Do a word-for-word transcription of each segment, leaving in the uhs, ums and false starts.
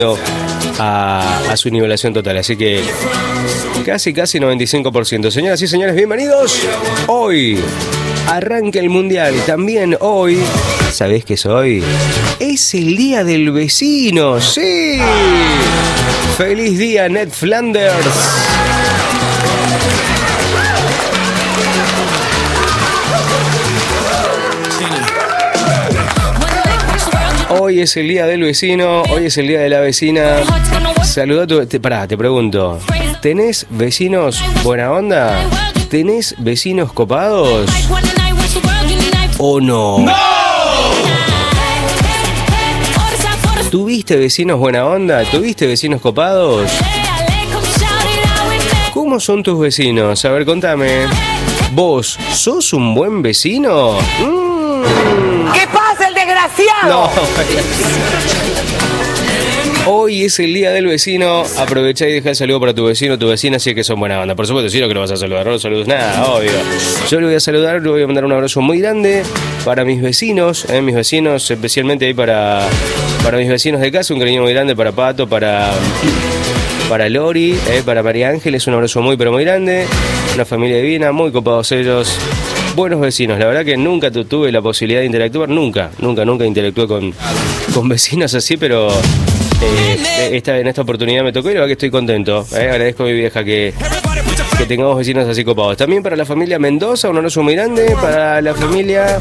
A, a su nivelación total, así que casi, casi noventa y cinco por ciento. Señoras y señores, bienvenidos. Hoy arranca el Mundial. También hoy, ¿sabés qué es hoy? Es el día del vecino, sí. Feliz día, Ned Flanders. Hoy es el día del vecino, hoy es el día de la vecina. Saluda a tu... Te, pará, te pregunto. ¿Tenés vecinos buena onda? ¿Tenés vecinos copados? ¿O no? ¡No! ¿Tuviste vecinos buena onda? ¿Tuviste vecinos copados? ¿Cómo son tus vecinos? A ver, contame. ¿Vos sos un buen vecino? Mm. ¿Qué pasa, el desgraciado? No. Hoy es el día del vecino. Aprovecha y deja el saludo para tu vecino, tu vecina, si es que son buena onda. Por supuesto, si no, que lo vas a saludar. No lo saludes nada, obvio. Yo le voy a saludar, le voy a mandar un abrazo muy grande para mis vecinos, eh, mis vecinos, especialmente ahí para, para mis vecinos de casa. Un cariño muy grande para Pato, para, para Lori, eh, para María Ángeles. Un abrazo muy, pero muy grande. Una familia divina, muy copados ellos. Buenos vecinos, la verdad que nunca tuve la posibilidad de interactuar, nunca, nunca, nunca interactué con, con vecinos así, pero eh, esta, en esta oportunidad me tocó y la verdad que estoy contento. Eh, agradezco a mi vieja que, que tengamos vecinos así copados. También para la familia Mendoza, un abrazo muy grande, para la familia...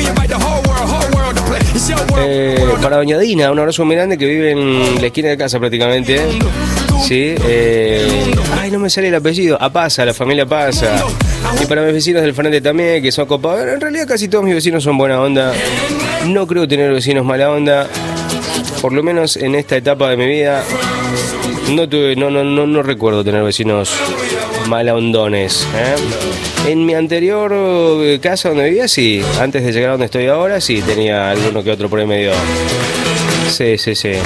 Eh, para Doña Dina, un abrazo muy grande que vive en la esquina de casa prácticamente. Sí, eh... ay, no me sale el apellido. Apasa, la familia Pasa. Y para mis vecinos del frente también, que son copados. En realidad casi todos mis vecinos son buena onda. No creo tener vecinos mala onda. Por lo menos en esta etapa de mi vida no tuve, no, no, no, no recuerdo tener vecinos mala ondones, ¿eh? En mi anterior casa donde vivía, sí. Antes de llegar a donde estoy ahora, sí, tenía alguno que otro por ahí medio. Sí, sí, sí.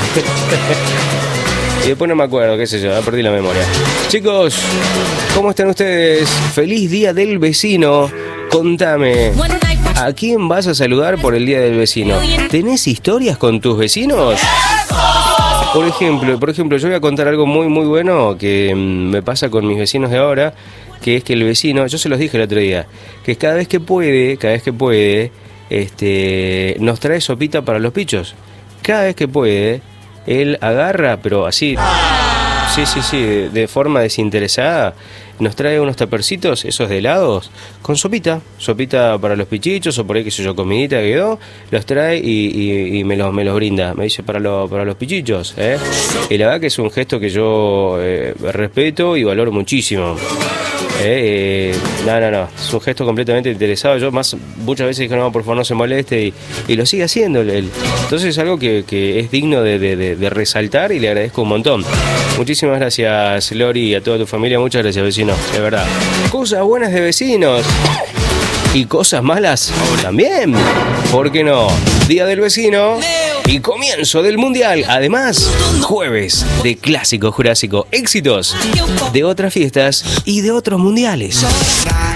Y después no me acuerdo, qué sé yo, perdí la memoria. Chicos, ¿cómo están ustedes? Feliz día del vecino. Contame, ¿a quién vas a saludar por el día del vecino? ¿Tenés historias con tus vecinos? Por ejemplo, por ejemplo, yo voy a contar algo muy muy bueno que me pasa con mis vecinos de ahora, que es que el vecino, yo se los dije el otro día, que cada vez que puede, cada vez que puede, este, nos trae sopita para los pichos. Cada vez que puede, él agarra, pero así, sí, sí, sí, de, de forma desinteresada, nos trae unos tapercitos, esos de helados, con sopita, sopita para los pichichos, o por ahí, qué sé yo, comidita que quedó, los trae y, y, y me, los, me los brinda, me dice para, lo, para los pichichos, ¿eh? Y la verdad que es un gesto que yo eh, respeto y valoro muchísimo. Eh, eh, no, no, no, es un gesto completamente interesado. Yo más muchas veces dije, no, por favor no se moleste, y, y lo sigue haciendo él. Entonces es algo que, que es digno de, de, de, de resaltar, y le agradezco un montón. Muchísimas gracias, Lori, y a toda tu familia. Muchas gracias, vecino, de verdad. Cosas buenas de vecinos y cosas malas también, ¿por qué no? Día del vecino y comienzo del Mundial. Además, jueves de Clásico Jurásico. Éxitos de otras fiestas y de otros mundiales.